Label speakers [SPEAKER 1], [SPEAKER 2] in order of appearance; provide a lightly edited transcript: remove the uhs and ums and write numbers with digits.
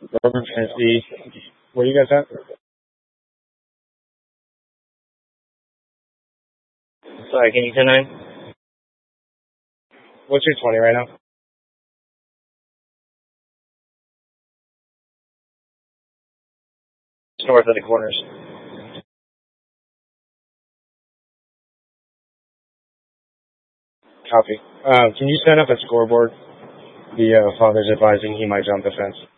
[SPEAKER 1] Robert Tennessee. Where you guys at? Sorry, can you 10-9? What's your 20 right now? It's north of the corners. Copy. Can you stand up at scoreboard? The father's advising he might jump the fence.